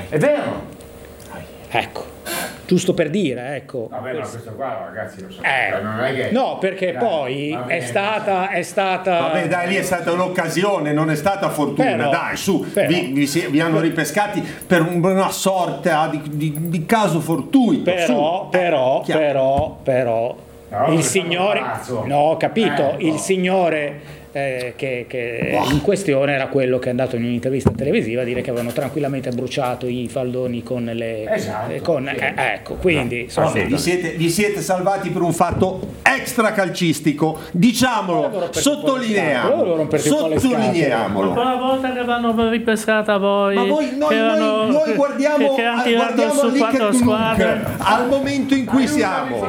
È vero. Ecco, giusto per dire, ecco. Vabbè, ma questo qua, ragazzi, lo so. Non è che... No, perché Dai, poi va bene. è stata. Vabbè, dai, lì è stata un'occasione, non è stata fortuna. Però, dai, su, però. vi hanno ripescati per una sorta di caso fortuito. Però, No, il è signore, stato palazzo. no, ho capito, Ecco. il signore che in questione era quello che è andato in un'intervista televisiva a dire che avevano tranquillamente bruciato i faldoni con le Esatto, ecco, quindi insomma, Vabbè, vi siete salvati per un fatto extracalcistico, diciamolo, sottolineiamolo. Ma quella volta che vanno ripescata voi, Ma noi guardiamo, che hanno tirato guardiamo su lì 4 squadre. al momento in cui siamo.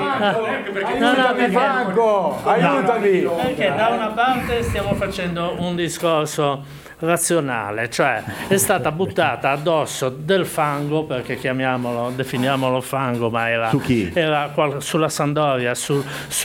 Franco, aiutami. Perché da una parte stiamo facendo un discorso razionale, cioè è stata buttata addosso del fango, perché definiamolo fango, ma era, Su chi? era sulla Sampdoria, su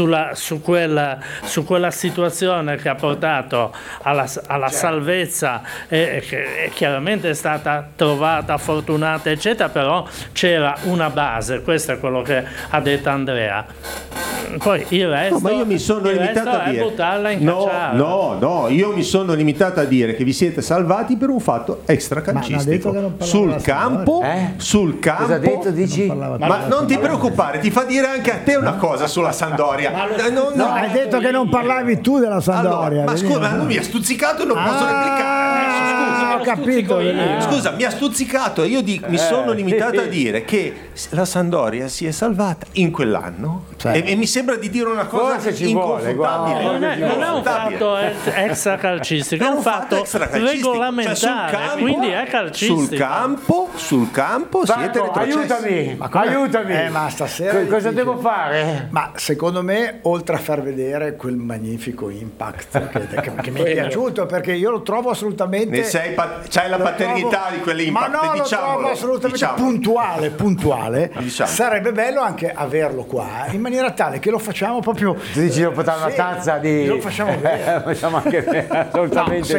quella situazione che ha portato alla salvezza e che chiaramente è stata trovata fortunata eccetera, però c'era una base, questo è quello che ha detto Andrea. Poi il resto, Ma io mi sono limitato a dire buttarla in cacciara. no, io mi sono limitato a dire che vi siete salvati per un fatto extracalcistico. Sul campo, sul campo. Cosa ha detto, dici? Ma non ti preoccupare, ti fa dire anche a te una cosa sulla Sampdoria. No, hai detto che non parlavi tu della Sampdoria. Allora, ma scusa, ma lui mi ha stuzzicato e non posso replicare. Ho capito. Scusa, mi ha stuzzicato e io mi sono limitato a dire che la Sampdoria si è salvata in quell'anno e mi sembra di dire una cosa Forse ci vuole, inconfutabile. Non è un fatto extracalcistico, è un fatto regolamentare, quindi è calcistico. Sul campo siete Franco, retrocessi. aiutami. Ma stasera Cosa dice- devo fare? Ma secondo me, oltre a far vedere quel magnifico impact che mi è piaciuto, perché io lo trovo assolutamente. C'hai la lo paternità trovo- di quell'impact, ma no, lo diciamolo, trovo assolutamente diciamolo. puntuale. Diciamo. Sarebbe bello anche averlo qua, in maniera tale che lo facciamo proprio. Tu dici devo portare una Sì, tazza di... Lo facciamo bene. Facciamo anche bene, assolutamente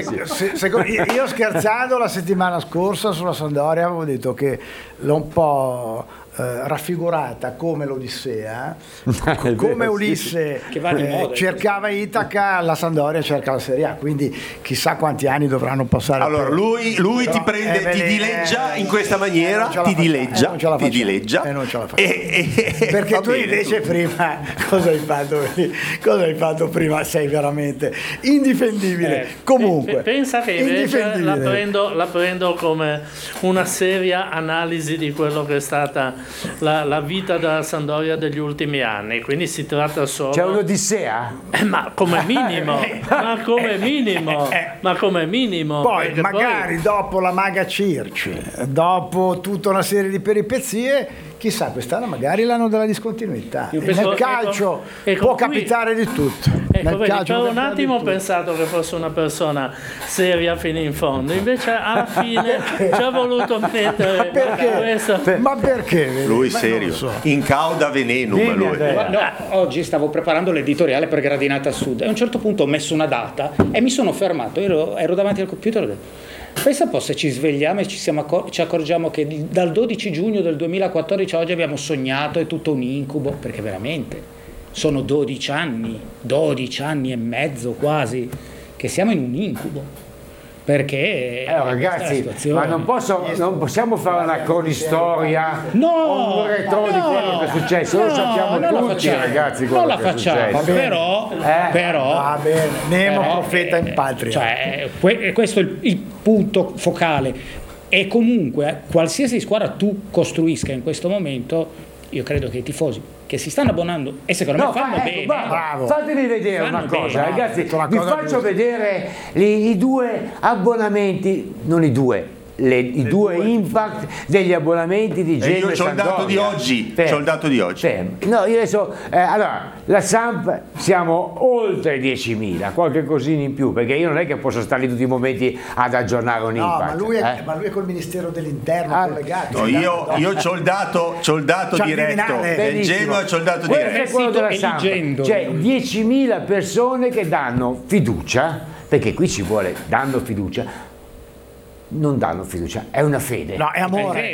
Io scherzando la settimana scorsa sulla Sampdoria avevo detto che l'ho un po' raffigurata come l'Odissea, come Ulisse Che va di moda, cercava Itaca, la Sampdoria cerca la Serie A, quindi chissà quanti anni dovranno passare. Allora lui ti prende, ti dileggia in questa maniera, ti dileggia, e non ce la fa. e Perché va tu bene, invece prima cosa hai fatto prima? Sei veramente indifendibile. Comunque pensa che invece indifendibile. la prendo come una seria analisi di quello che è stata la vita della Sampdoria degli ultimi anni, quindi si tratta solo... C'è un'odissea? ma come minimo Poi perché magari dopo la Maga Circi, dopo tutta una serie di peripezie, chissà, quest'anno magari l'anno della discontinuità. Io penso- Nel calcio ecco può qui- capitare di tutto. Ecco, Nel vedi, calcio per può un capitare di attimo ho tutto. pensato che fosse una persona seria fino in fondo, invece alla fine ci ha voluto mettere questo. Ma perché? lui Ma serio, non lo so. incauda venenum Dimmi, lui. Andrea. No, oggi stavo preparando l'editoriale per Gradinata Sud e a un certo punto ho messo una data e mi sono fermato, ero davanti al computer e ho detto, pensa un po' se ci svegliamo e ci accorgiamo che dal 12 giugno del 2014 a oggi abbiamo sognato, è tutto un incubo, perché veramente sono 12 anni e mezzo quasi che siamo in un incubo. Perché Ragazzi, ma non possiamo fare una cronistoria o un retro di quello che è successo, lo sappiamo non la tutti, facciamo, ragazzi, quello non la che è facciamo, successo. però Va bene, Nemo però, profeta in patria. cioè, questo è il punto focale. E comunque qualsiasi squadra tu costruisca in questo momento, io credo che i tifosi che si stanno abbonando e secondo me fanno bene. bravo. Fatemi vedere Fanno una cosa, bene. ragazzi, Una vi cosa faccio giusta. vedere i due abbonamenti, non i due, i due impact degli abbonamenti di E Genoa io e c'ho il dato di Sampdoria. oggi, Fermo. c'ho il dato di oggi. Fermo. No, io adesso, allora, la Samp siamo oltre 10.000, qualche cosina in più, perché io non è che posso stare lì tutti i momenti ad aggiornare un No, impact. ma lui è col Ministero dell'Interno collegato. No, io c'ho il dato diretto Viminale. del Benissimo. Genoa, c'ho il dato Questo è diretto. quello della Sto Samp. eligendo. Cioè 10.000 persone che danno fiducia, perché qui ci vuole dando fiducia, non danno fiducia, è una fede. No, è amore.